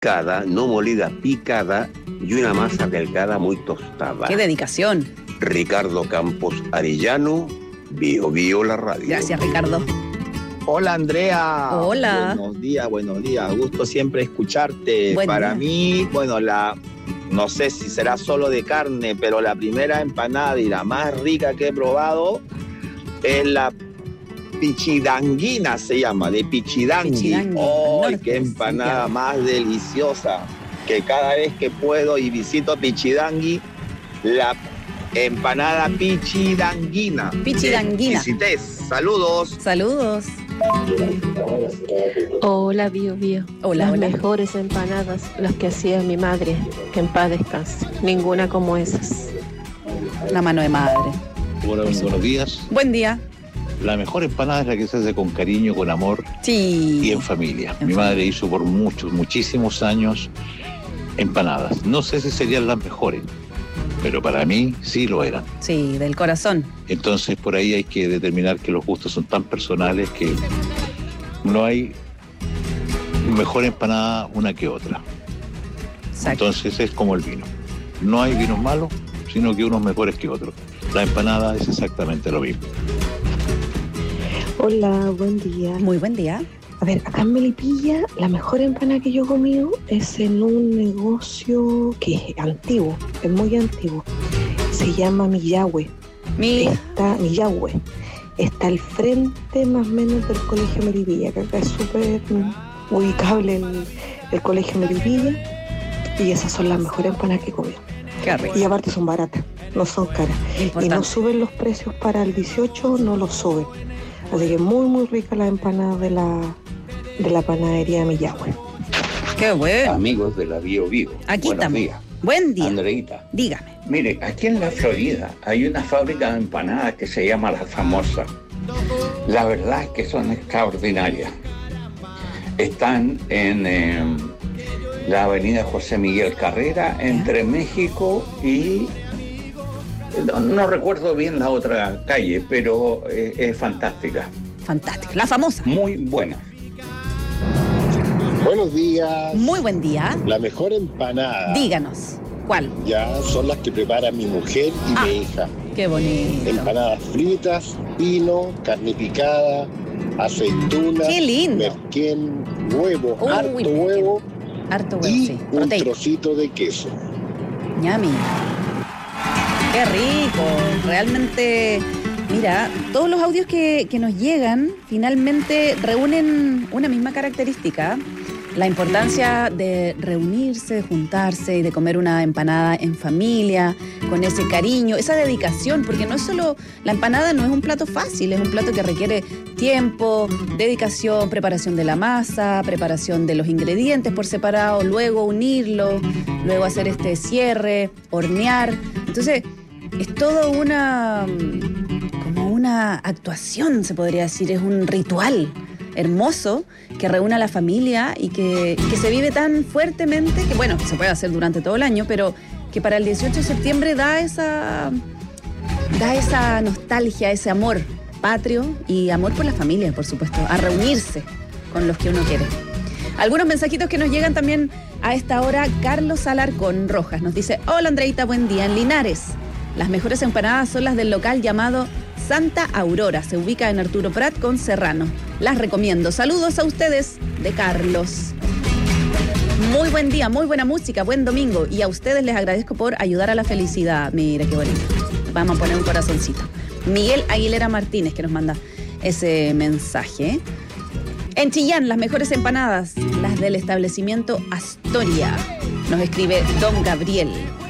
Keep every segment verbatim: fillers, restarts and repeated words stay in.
picada, no molida, picada, y una masa delgada muy tostada. ¡Qué dedicación! Ricardo Campos Arellano, Bio Bio la radio. Gracias, Ricardo. Hola, Andrea. Hola. Buenos días, buenos días. Gusto siempre escucharte. Buen Para día. mí, bueno, la no sé si será solo de carne, pero la primera empanada y la más rica que he probado es la pichidanguina, se llama, de pichidangui. Pichidangui, ¡Oh, al norte, qué empanada sí, más deliciosa! Que cada vez que puedo y visito Pichidangui, la empanada pichidanguina. Pichidanguina. Exquisitez. Saludos. Saludos. Hola, Bio Bio. Hola, Las hola. mejores empanadas, las que hacía mi madre, que en paz descanse. Ninguna como esas. La mano de madre. Hola, buenos días. Buen día. La mejor empanada es la que se hace con cariño, con amor Sí. y en familia. En Mi familia. madre hizo por muchos, muchísimos años empanadas. No sé si serían las mejores, pero para mí sí lo eran. Sí, del corazón. Entonces por ahí hay que determinar que los gustos son tan personales que no hay mejor empanada una que otra. Exacto. Entonces es como el vino. No hay vinos malos, sino que unos mejores que otros. La empanada es exactamente lo mismo. Hola, buen día. Muy buen día. A ver, acá en Melipilla, la mejor empanada que yo he comido es en un negocio que es antiguo, es muy antiguo. Se llama Millahue. Mi... Está, Millahue. Está al frente más o menos del Colegio Melipilla, que acá es súper mm, ubicable el, el Colegio Melipilla. Y esas son las mejores empanadas que he comido. Qué rico. Y aparte son baratas, no son caras. Importante. Y no suben los precios para el dieciocho, no los suben. Así que muy, muy rica la empanada de la, de la panadería Millahue. Qué bueno. Amigos de la Bio Bio. Aquí Buenos estamos. días. Buen día. Andreita, Dígame. mire, aquí en la Florida hay una fábrica de empanadas que se llama La Famosa. La verdad es que son extraordinarias. Están en eh, la avenida José Miguel Carrera, entre México y... No, no recuerdo bien la otra calle, pero eh, es fantástica. Fantástico. La famosa. Muy buena. Buenos días. Muy buen día. La mejor empanada Díganos. ¿Cuál? ya son las que prepara mi mujer y Ah. mi hija. Qué bonito. Empanadas fritas, pino, carne picada, aceituna, Qué lindo. merquén, huevo, Uy, harto merquén. huevo Harto huevo, y sí. un Proteico. trocito de queso. Ñami. Qué rico. Realmente, mira, todos los audios que, que nos llegan finalmente reúnen una misma característica. La importancia de reunirse, de juntarse y de comer una empanada en familia, con ese cariño, esa dedicación, porque no es solo, la empanada no es un plato fácil, es un plato que requiere tiempo, dedicación, preparación de la masa, preparación de los ingredientes por separado, luego unirlos, luego hacer este cierre, hornear. Entonces, es todo una, como una actuación, se podría decir, es un ritual hermoso que reúne a la familia y que, que se vive tan fuertemente que, bueno, se puede hacer durante todo el año, pero que para el dieciocho de septiembre da esa, da esa nostalgia, ese amor patrio y amor por la familia, por supuesto, a reunirse con los que uno quiere. Algunos mensajitos que nos llegan también a esta hora. Carlos Alarcón Rojas nos dice: hola Andreita, buen día. En Linares, las mejores empanadas son las del local llamado Santa Aurora. Se ubica en Arturo Prat con Serrano. Las recomiendo. Saludos a ustedes de Carlos. Muy buen día, muy buena música, buen domingo. Y a ustedes les agradezco por ayudar a la felicidad. Mira qué bonito. Vamos a poner un corazoncito. Miguel Aguilera Martínez que nos manda ese mensaje. En Chillán, las mejores empanadas, las del establecimiento Astoria. Nos escribe Don Gabriel.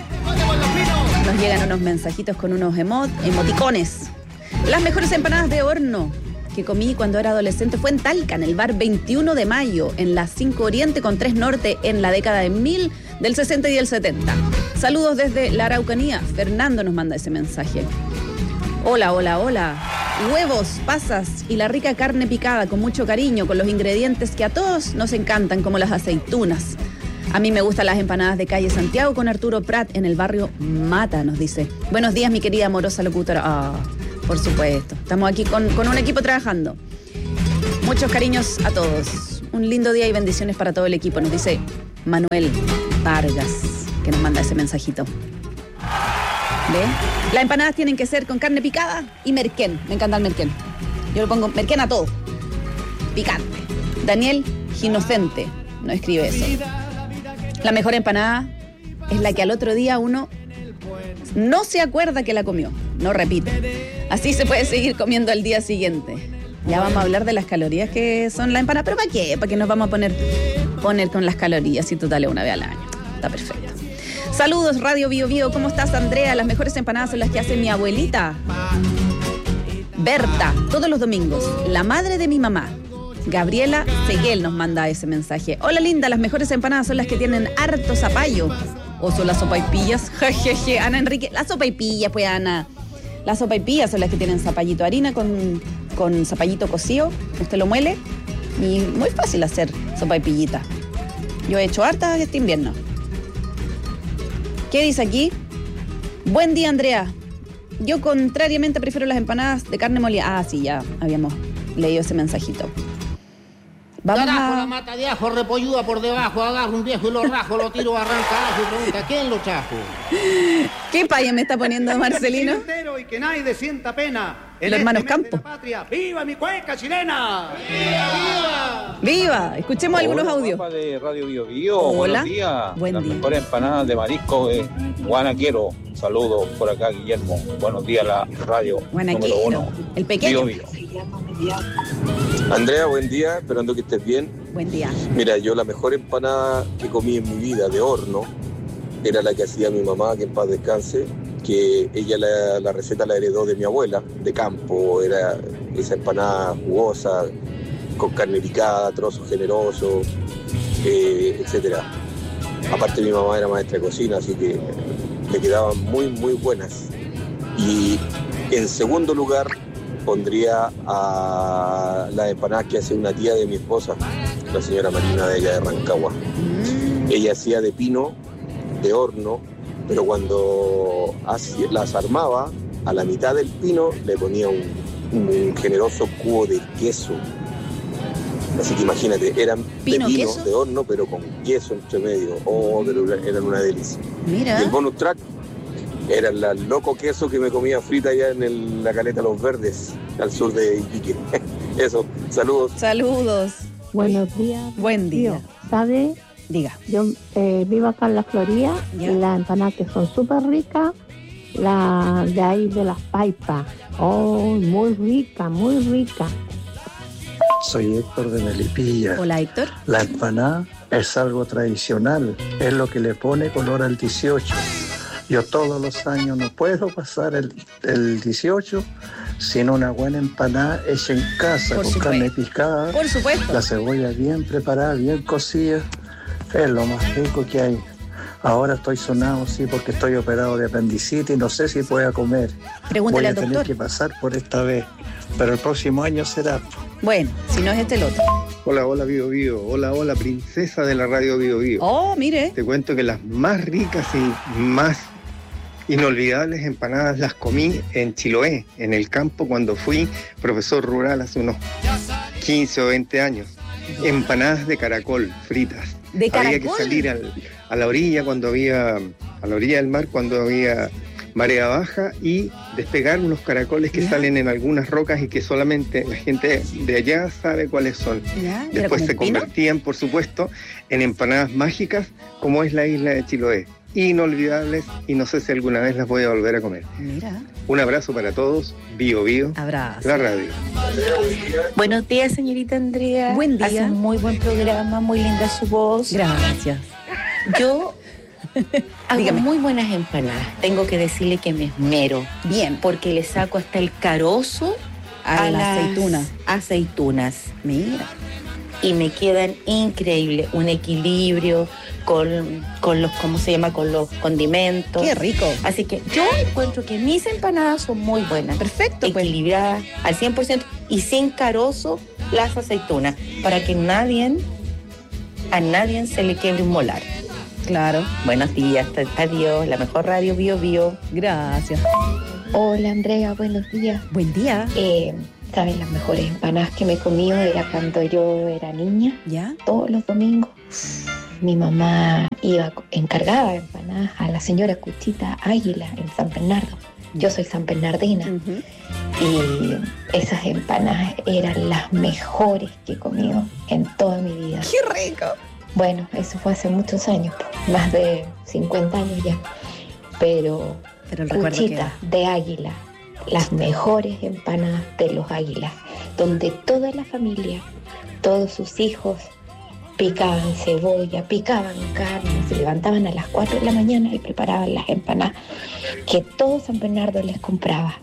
Nos llegan unos mensajitos con unos emo- emoticones. Las mejores empanadas de horno que comí cuando era adolescente fue en Talca, en el bar veintiuno de mayo, en la cinco Oriente con tres Norte, en la década de mil, del sesenta y el setenta. Saludos desde la Araucanía. Fernando nos manda ese mensaje. Hola, hola, hola. Huevos, pasas y la rica carne picada con mucho cariño, con los ingredientes que a todos nos encantan, como las aceitunas. A mí me gustan las empanadas de calle Santiago con Arturo Prat en el barrio Mata, nos dice. Buenos días, mi querida amorosa locutora. Ah, por supuesto. Estamos aquí con, con un equipo trabajando. Muchos cariños a todos. Un lindo día y bendiciones para todo el equipo, nos dice Manuel Vargas, que nos manda ese mensajito. ¿Ve? Las empanadas tienen que ser con carne picada y merquén. Me encanta el merquén. Yo le pongo merquén a todo. Picante. Daniel Ginocente nos escribe eso. La mejor empanada es la que al otro día uno no se acuerda que la comió. No repite. Así se puede seguir comiendo al día siguiente. Ya vamos a hablar de las calorías que son la empanada. ¿Pero para qué? ¿Para qué nos vamos a poner, poner con las calorías? Y total, una vez al año. Está perfecto. Saludos, Radio Bio Bio. ¿Cómo estás, Andrea? Las mejores empanadas son las que hace mi abuelita Berta, todos los domingos. La madre de mi mamá, Gabriela Seguel, nos manda ese mensaje. Hola, linda, las mejores empanadas son las que tienen harto zapallo. ¿O son las sopaipillas? Jejeje, Ana Enrique. Las sopaipillas, pues, Ana. Las sopaipillas son las que tienen zapallito de harina con, con zapallito cocido. Usted lo muele y muy fácil hacer sopaipillita. Yo he hecho hartas este invierno. ¿Qué dice aquí? Buen día, Andrea. Yo contrariamente prefiero las empanadas de carne molida. Ah, sí, ya habíamos leído ese mensajito. Vamos Carajo, a... la mata de ajo repolluda por debajo, agarro un viejo y lo rajo, lo tiro, arranca ajo y pregunta, ¿quién lo trajo? ¿Qué paya me está poniendo Marcelino? Y que nadie sienta pena. Los hermanos Campo. ¡Viva mi cueca chilena! ¡Viva! ¡Viva! Escuchemos Hola, algunos audios. guapa de Radio Bio Bio. Hola. Buenos días. Buen Las día. mejores empanadas de marisco de Guanaquero. Saludos por acá, Guillermo. Buenos días, la radio Guanaquero, número uno. el pequeño. Bio Bio. Andrea, buen día. Esperando que estés bien. Buen día. Mira, yo la mejor empanada que comí en mi vida de horno era la que hacía mi mamá, que en paz descanse, que ella la, la receta la heredó de mi abuela, de campo. Era esa empanada jugosa, con carne picada, trozos generosos, eh, etcétera. Aparte mi mamá era maestra de cocina, así que le quedaban muy, muy buenas. Y en segundo lugar pondría a las empanadas que hace una tía de mi esposa, la señora Marina de ella de Rancagua. Mm. Ella hacía de pino, de horno, pero cuando hacía, las armaba, a la mitad del pino le ponía un, un generoso cubo de queso. Así que imagínate, eran ¿Pino, de pino, queso? de horno, pero con queso entre medio. Oh, pero eran una delicia. Mira. Y el bonus track era el loco queso que me comía frita allá en el, la caleta Los Verdes, al sur de Iquique. Eso, saludos. Saludos. Buenos días. Buen día. ¿Sabe? Diga. Yo eh, vivo acá en la Florida ¿Ya? y las empanadas que son súper ricas, la de ahí de las Paipas. Oh, muy rica, muy rica. Soy Héctor de Melipilla. Hola, Héctor. La empanada es algo tradicional, es lo que le pone color al dieciocho. Yo todos los años no puedo pasar el, el dieciocho sin una buena empanada hecha en casa, Por con supuesto. carne picada, Por supuesto. la cebolla bien preparada, bien cocida. Es lo más rico que hay. Ahora estoy sonado, sí, porque estoy operado de apendicitis, no sé si pueda comer. Pregúntale Voy a al tener doctor. que pasar por esta vez, pero el próximo año será. Bueno, si no es este el otro. Hola, hola Bio Bio, hola, hola princesa de la radio Bio Bio. Oh, mire. Te cuento que las más ricas y más inolvidables empanadas las comí en Chiloé, en el campo, cuando fui profesor rural hace unos quince o veinte años. Empanadas de caracol fritas. ¿De Había que caracol? salir al- a la orilla cuando había, a la orilla del mar cuando había marea baja y despegar unos caracoles que Ya. salen en algunas rocas y que solamente la gente de allá sabe cuáles son. ¿Ya? ¿Era Después como se un pino? convertían, por supuesto, en empanadas mágicas, como es la isla de Chiloé. Inolvidables, y no sé si alguna vez las voy a volver a comer. Mira. Un abrazo para todos, Bio Bio, Abrazo. la radio. Buenos días, señorita Andrea. Buen día. Hace un muy buen programa, muy linda su voz. Gracias. Yo hago Dígame. muy buenas empanadas. Tengo que decirle que me esmero. Bien. Porque le saco hasta el carozo A a, la las aceituna. aceitunas. Mira. Y me quedan increíbles. Un equilibrio con, con los, ¿cómo se llama? Con los condimentos. Qué rico. Así que yo encuentro que mis empanadas son muy buenas. Perfecto, pues. Equilibradas al cien por ciento y sin carozo las aceitunas. Para que nadie, a nadie se le quiebre un molar. Claro. Buenos días, adiós. La mejor radio Bio Bio. Gracias. Hola Andrea, buenos días. Buen día. Eh, ¿Sabes? Las mejores empanadas que me he comido era cuando yo era niña, ¿Ya? todos los domingos. mi mamá iba encargada de empanadas a la señora Cuchita Águila en San Bernardo. Yo soy sanbernardina. Uh-huh. Y esas empanadas eran las mejores que he comido en toda mi vida. ¡Qué rico! Bueno, eso fue hace muchos años, más de cincuenta años ya. Pero, Pero el Cuchita de Águila, las mejores empanadas de los Águilas, donde toda la familia, todos sus hijos, picaban cebolla, picaban carne, se levantaban a las cuatro de la mañana y preparaban las empanadas que todo San Bernardo les compraba.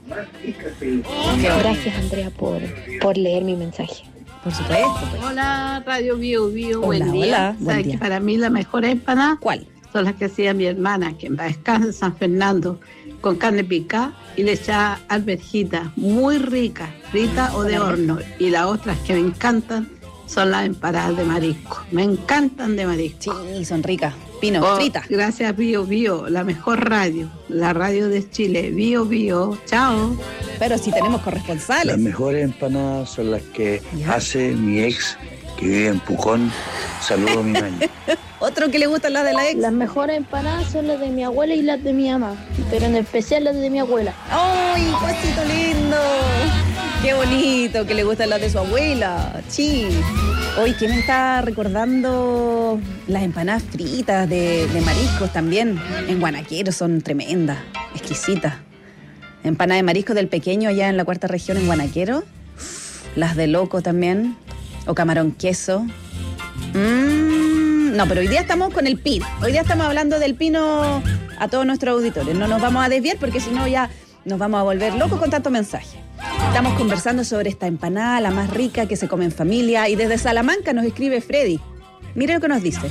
Gracias, Andrea, por, por leer mi mensaje. Por supuesto. Pues. Hola, Radio Bio Bio, hola, buen día. Hola, buen ¿Sabes día. que para mí la mejor empanada? ¿Cuál? Son las que hacía mi hermana, que en paz descanse, San Fernando, con carne picada y le echaba alverjita, muy rica, frita o de horno. Y las otras que me encantan son las empanadas de marisco. Me encantan de marisco. Sí, son ricas. Pino, oh, frita. Gracias, Bio Bio, la mejor radio, la radio de Chile. Bio Bio, chao. Pero si tenemos corresponsales. Las mejores empanadas son las que ¿Ya? hace mi ex, que vive en Pucón. Saludos, mi maña. Otro que le gustan las de la ex. Las mejores empanadas son las de mi abuela y las de mi mamá, pero en especial las de mi abuela. ¡Ay, cosito lindo! ¡Qué bonito que le gustan las de su abuela! ¡Sí! Hoy, ¿quién me está recordando las empanadas fritas de, de mariscos también? En Guanaquero son tremendas, exquisitas. Empanadas de mariscos del Pequeño allá en la cuarta región en Guanaquero. Las de loco también. O camarón queso. Mmm... No, pero hoy día estamos con el pino. Hoy día estamos hablando del pino a todos nuestros auditores. No nos vamos a desviar porque si no ya nos vamos a volver locos con tanto mensaje. Estamos conversando sobre esta empanada, la más rica que se come en familia. Y desde Salamanca nos escribe Freddy. Mire lo que nos dice.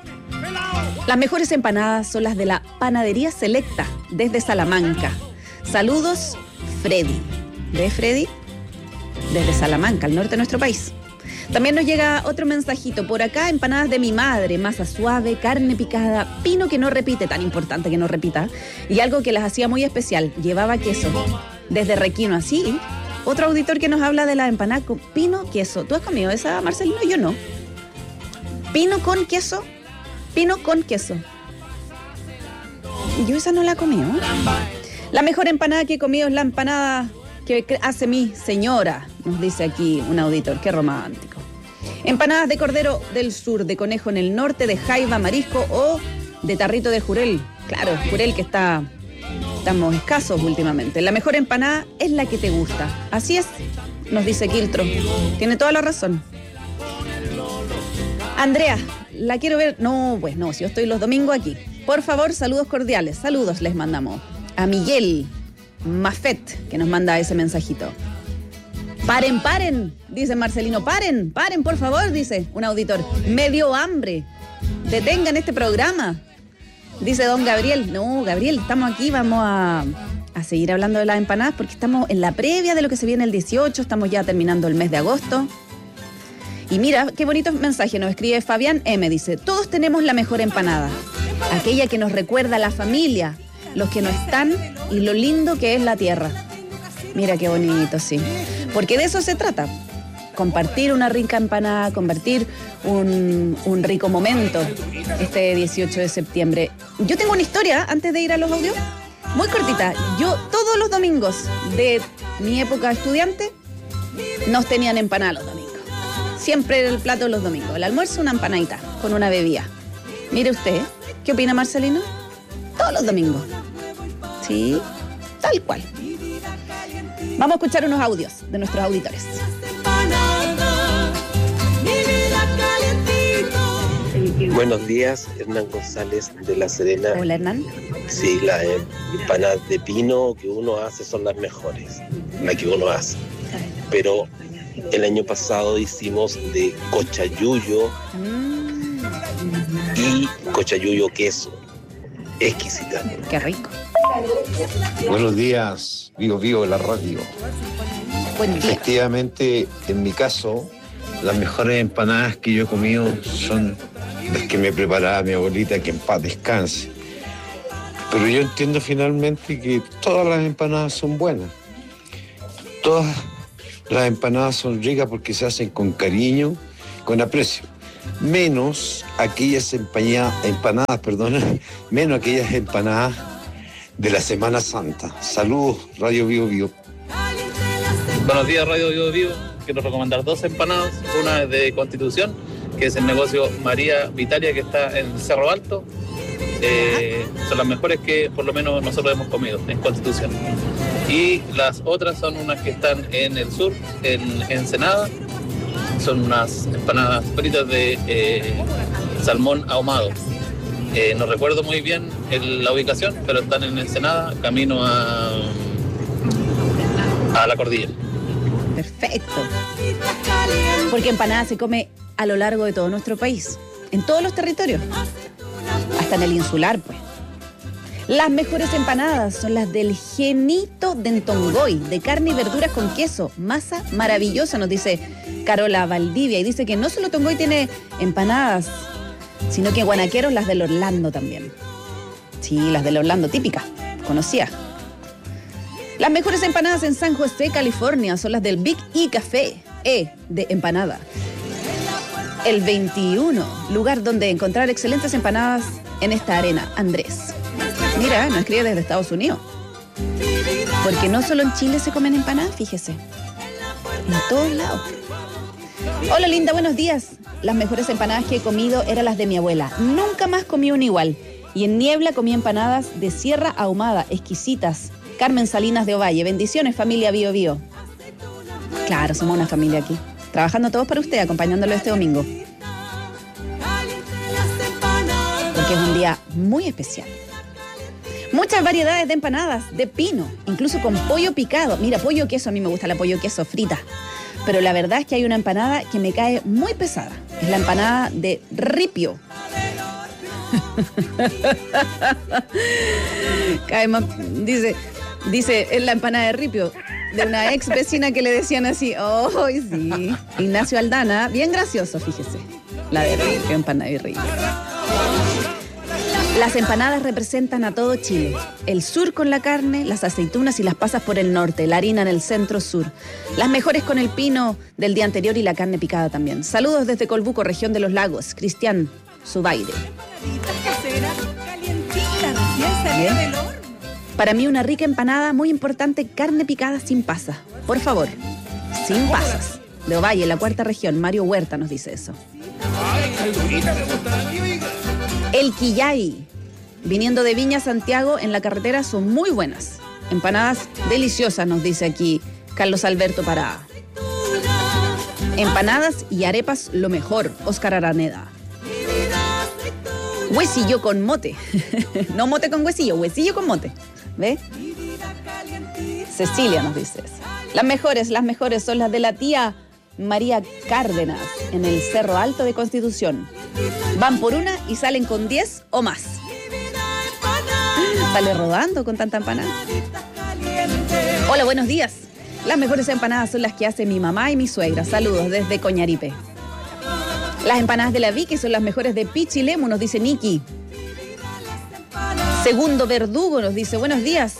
Las mejores empanadas son las de la Panadería Selecta, desde Salamanca. Saludos, Freddy. ¿Ve, Freddy? Desde Salamanca, al norte de nuestro país. También nos llega otro mensajito. Por acá, empanadas de mi madre, masa suave, carne picada, pino que no repite, tan importante que no repita, y algo que las hacía muy especial, llevaba queso. Desde Requino, así. Otro auditor que nos habla de la empanada con pino, queso. ¿Tú has comido esa, Marcelino? Yo no. ¿Pino con queso? Pino con queso. Yo esa no la he comido. La mejor empanada que he comido es la empanada que hace mi señora, nos dice aquí un auditor. Qué romántico. Empanadas de cordero del sur, de conejo en el norte, de jaiba, marisco o de tarrito de jurel. Claro, jurel que está, estamos escasos últimamente. La mejor empanada es la que te gusta. Así es, nos dice Quiltro. Tiene toda la razón. Andrea, la quiero ver. No, pues no, si yo estoy los domingos aquí. Por favor, saludos cordiales. Saludos les mandamos a Miguel Mafet, que nos manda ese mensajito. Paren, paren, dice Marcelino. Paren, paren, por favor, dice un auditor. Me dio hambre. Detengan este programa, dice don Gabriel. No, Gabriel, estamos aquí, vamos a, a seguir hablando de las empanadas porque estamos en la previa de lo que se viene el dieciocho. Estamos ya terminando el mes de agosto. Y mira, qué bonito mensaje nos escribe Fabián M. Dice, todos tenemos la mejor empanada, aquella que nos recuerda a la familia, los que no están y lo lindo que es la tierra. Mira qué bonito, sí. Porque de eso se trata. Compartir una rica empanada, compartir un, un rico momento este dieciocho de septiembre. Yo tengo una historia antes de ir a los audios, muy cortita. Yo todos los domingos de mi época estudiante nos tenían empanada los domingos. Siempre el plato de los domingos. El almuerzo, una empanadita con una bebida. Mire usted, ¿qué opina Marcelino? Todos los domingos. Sí, tal cual. Vamos a escuchar unos audios de nuestros auditores. Buenos días, Hernán González de La Serena. Hola, Hernán. Sí, las empanadas de pino que uno hace son las mejores, las que uno hace. Pero el año pasado hicimos de cochayuyo mm. y cochayuyo queso. Exquisita. Qué rico. Buenos días, Vivo Vivo la radio. Buen día. Efectivamente, en mi caso, las mejores empanadas que yo he comido son las que me preparaba mi abuelita, que en paz descanse. Pero yo entiendo finalmente que todas las empanadas son buenas. Todas las empanadas son ricas porque se hacen con cariño, con aprecio. menos aquellas empaña- empanadas, perdón, menos aquellas empanadas de la Semana Santa. Saludos, Radio Bio Bio. Buenos días, Radio Bio Bio. Quiero recomendar dos empanadas. Una es de Constitución, que es el negocio María Vitalia, que está en Cerro Alto. Eh, son las mejores que por lo menos nosotros hemos comido en Constitución. Y las otras son unas que están en el sur, en Ensenada. Son unas empanadas fritas de eh, salmón ahumado. Eh, no recuerdo muy bien el, la ubicación, pero están en Ensenada, camino a, a la cordillera. Perfecto. Porque empanada se come a lo largo de todo nuestro país, en todos los territorios, hasta en el insular, pues. Las mejores empanadas son las del Genito de Entongoy, de carne y verduras con queso. Masa maravillosa, nos dice Carola Valdivia. Y dice que no solo Tongoy tiene empanadas, sino que Guanaqueros las del Orlando también. Sí, las del Orlando, típicas, conocía. Las mejores empanadas en San José, California, son las del Big E Café, E de empanada. El veintiuno, lugar donde encontrar excelentes empanadas en esta arena, Andrés. Mira, nos escribe desde Estados Unidos. Porque no solo en Chile se comen empanadas, fíjese. En todos lados. Hola linda, buenos días. Las mejores empanadas que he comido eran las de mi abuela. Nunca más comí una igual. Y en Niebla comí empanadas de sierra ahumada, exquisitas. Carmen Salinas de Ovalle. Bendiciones, familia Bio Bio. Claro, somos una familia aquí. Trabajando todos para usted, acompañándolo este domingo. Porque es un día muy especial. Muchas variedades de empanadas de pino, incluso con pollo picado. Mira, pollo queso, a mí me gusta la pollo queso frita. Pero la verdad es que hay una empanada que me cae muy pesada. Es la empanada de ripio. Cae más, dice, dice, es la empanada de ripio. De una ex vecina que le decían así, oh, sí. Ignacio Aldana, bien gracioso, fíjese. La de ripio, empanada de ripio. Las empanadas representan a todo Chile. El sur con la carne, las aceitunas y las pasas por el norte, la harina en el centro-sur. Las mejores con el pino del día anterior y la carne picada también. Saludos desde Colbuco, región de los lagos. Cristian Zubaire. Bien. Para mí una rica empanada, muy importante, carne picada sin pasas. Por favor, sin pasas. De Ovalle, la cuarta región. Mario Huerta nos dice eso. El Quillay, viniendo de Viña a Santiago en la carretera, son muy buenas. Empanadas deliciosas, nos dice aquí Carlos Alberto Parada. Empanadas y arepas lo mejor, Óscar Araneda. Huesillo con mote. No mote con huesillo, huesillo con mote. ¿Ve? Cecilia nos dice eso. Las mejores, las mejores son las de la tía María Cárdenas, en el Cerro Alto de Constitución. Van por una y salen con diez o más. Sale rodando con tanta empanada. Hola, buenos días. Las mejores empanadas son las que hace mi mamá y mi suegra. Saludos desde Coñaripe. Las empanadas de la Vicky son las mejores de Pichilemu, nos dice Niki. Segundo Verdugo nos dice, buenos días.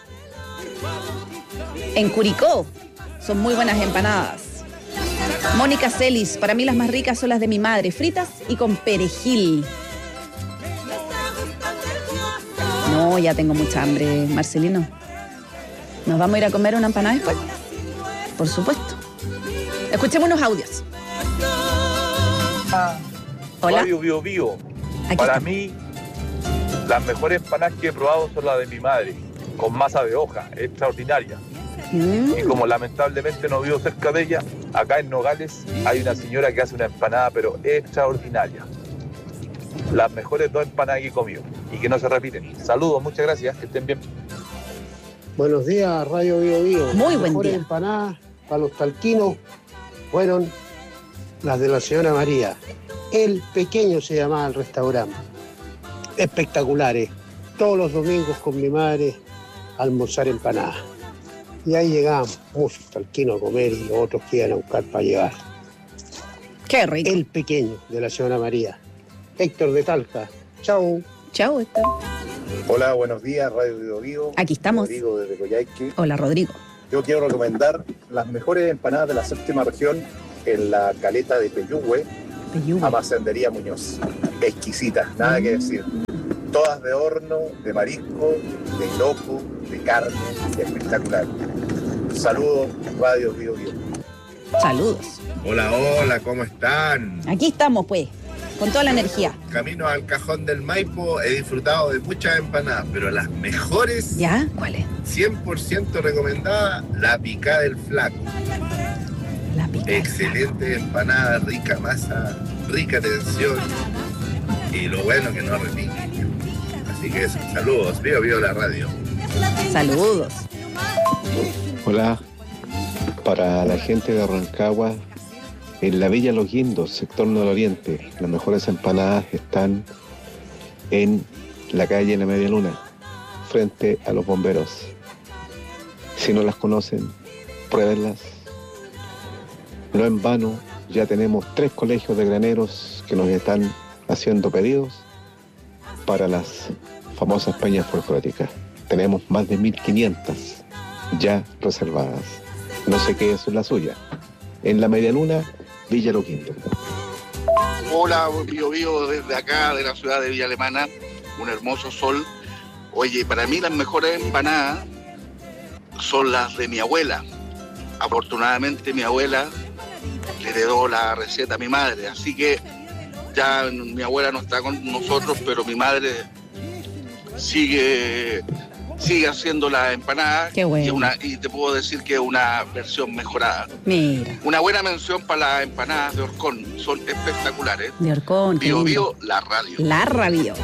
En Curicó son muy buenas empanadas. Mónica Celis, para mí las más ricas son las de mi madre, fritas y con perejil. No, ya tengo mucha hambre, Marcelino. ¿Nos vamos a ir a comer una empanada después? Por supuesto. Escuchemos unos audios. Hola. Radio Bio Bio. Aquí Para está. mí, las mejores empanadas que he probado son las de mi madre, con masa de hoja, extraordinaria. Mm. Y como lamentablemente no vivo cerca de ella, acá en Nogales hay una señora que hace una empanada, pero extraordinaria. Las mejores dos empanadas que he comido y que no se repiten. Saludos, muchas gracias, que estén bien. Buenos días, Radio Bio Bio. Muy Las buen mejores día. empanadas para los talquinos fueron las de la señora María. El Pequeño se llamaba el restaurante. Espectaculares. Todos los domingos con mi madre a almorzar empanadas. Y ahí llegamos, muchos talquinos a comer y los otros que iban a buscar para llevar. Qué rico. El Pequeño de la señora María. Héctor de Talca. Chau. Chau, Héctor. Hola, buenos días, Radio Bio Bio. Aquí estamos. Rodrigo desde Coyhaique. Hola, Rodrigo. Yo quiero recomendar las mejores empanadas de la séptima región en la caleta de Peyúgue, Amacendería Muñoz. Exquisitas, nada que decir. Todas de horno, de marisco, de loco, de carne, espectacular. Saludos, Radio Bio Bio. Saludos. Hola, hola, ¿cómo están? Aquí estamos, pues, con toda la energía. Camino al Cajón del Maipo, he disfrutado de muchas empanadas, pero las mejores... ¿Ya? ¿Cuáles? cien por ciento recomendada, la picada del flaco. La picada. Excelente empanada, rica masa, rica tensión y lo bueno que no repique. Así que eso, saludos, Bio Bio la radio. Saludos. Hola, para la gente de Rancagua, en la Villa Los Guindos, sector nororiente, las mejores empanadas están en la calle La Media Luna, frente a los bomberos. Si no las conocen, pruébenlas. No en vano, ya tenemos tres colegios de graneros que nos están haciendo pedidos para las famosas peñas folclóricas. Tenemos más de mil quinientas ya reservadas. No sé qué es la suya. En la Media Luna, Villa Los Guindos. Hola, Bio Bio, desde acá, de la ciudad de Villa Alemana, un hermoso sol. Oye, para mí las mejores empanadas son las de mi abuela. Afortunadamente mi abuela le heredó la receta a mi madre, así que ya mi abuela no está con nosotros, pero mi madre sigue sigue haciendo la empanada. Qué bueno. y, una, y te puedo decir que es una versión mejorada. Mira. Una buena mención para las empanadas de Horcón, son espectaculares. De Horcón. Bio Bio, la radio. La radio.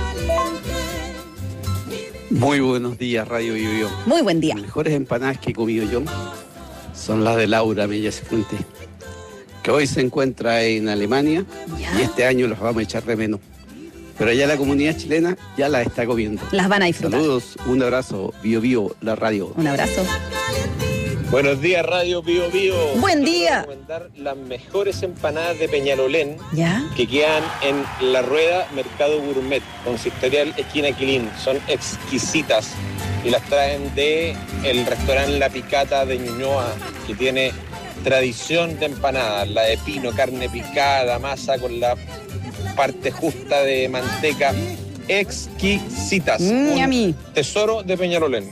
Muy buenos días, Radio Bio Bio. Muy buen día. Las mejores empanadas que he comido yo son las de Laura Mellas Fuente, que hoy se encuentra en Alemania. ¿Ya? Y este año los vamos a echar de menos. Pero allá la comunidad chilena ya las está comiendo. Las van a disfrutar. Saludos, un abrazo, Bio Bio, la radio. Un abrazo. Buenos días, Radio Bio Bio. Buen día. Quiero recomendar las mejores empanadas de Peñalolén, ¿ya? Que quedan en La Rueda, Mercado Gourmet, consistorial esquina Quilín. Son exquisitas y las traen de el restaurante La Picata de Ñuñoa, que tiene tradición de empanadas, la de pino, carne picada, masa con la parte justa de manteca, exquisitas. Mm, un tesoro de Peñalolén.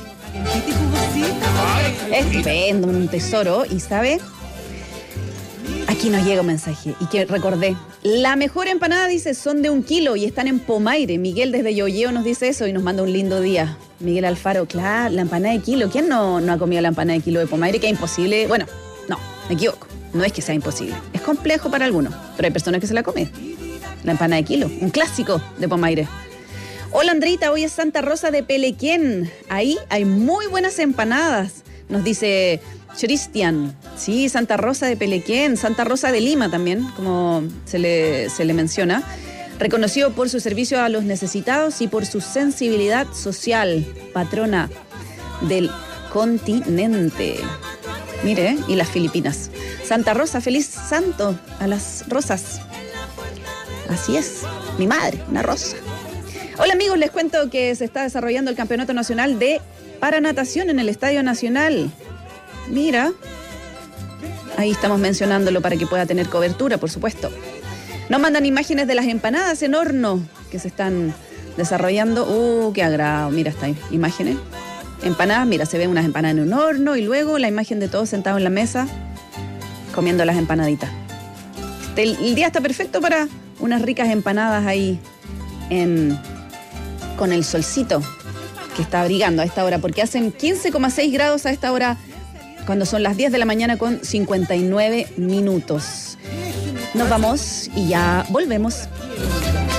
Estupendo, un tesoro. Y ¿sabe? Aquí nos llega un mensaje y que recordé. La mejor empanada, dice, son de un kilo y están en Pomaire. Miguel desde Yoyeo nos dice eso y nos manda un lindo día. Miguel Alfaro, claro, la empanada de kilo. ¿Quién no, no ha comido la empanada de kilo de Pomaire? Que es imposible. Bueno, no, me equivoco. No es que sea imposible. Es complejo para algunos, pero hay personas que se la comen. La empanada de kilo, un clásico de Pomaire. Hola, Andreita, hoy es Santa Rosa de Pelequén. Ahí hay muy buenas empanadas, nos dice Cristian. Sí, Santa Rosa de Pelequén, Santa Rosa de Lima también, como se le, se le menciona. Reconocido por su servicio a los necesitados y por su sensibilidad social, patrona del continente. Mire, y las Filipinas. Santa Rosa, feliz santo a las rosas. Así es, mi madre, una rosa. Hola amigos, les cuento que se está desarrollando el Campeonato Nacional de Paranatación en el Estadio Nacional. Mira, ahí estamos mencionándolo para que pueda tener cobertura, por supuesto. Nos mandan imágenes de las empanadas en horno que se están desarrollando. ¡Uh, qué agrado! Mira, esta imágenes. Empanadas, mira, se ven unas empanadas en un horno y luego la imagen de todos sentados en la mesa comiendo las empanaditas. El, el día está perfecto para unas ricas empanadas ahí en, con el solcito que está abrigando a esta hora, porque hacen quince coma seis grados a esta hora cuando son las diez de la mañana con cincuenta y nueve minutos. Nos vamos y ya volvemos.